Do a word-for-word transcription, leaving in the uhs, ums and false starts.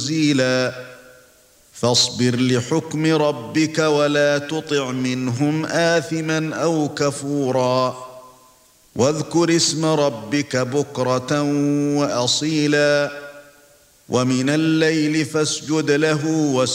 تنزيلا فاصبر لحكم ربك ولا تطع منهم آثما أو كفورا واذكر اسم ربك بكرة وأصيلا ومن الليل فاسجد له